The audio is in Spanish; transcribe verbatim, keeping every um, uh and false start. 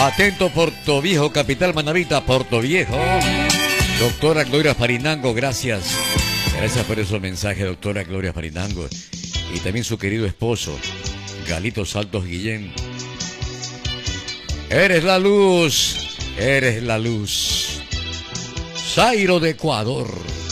Atento, Puerto Viejo, capital Manavita, Puerto Viejo. Doctora Gloria Farinango, gracias. Gracias por esos mensajes, doctora Gloria Farinango. Y también su querido esposo, Galito Saltos Guillén. Eres la luz, eres la luz. Zairo de Ecuador.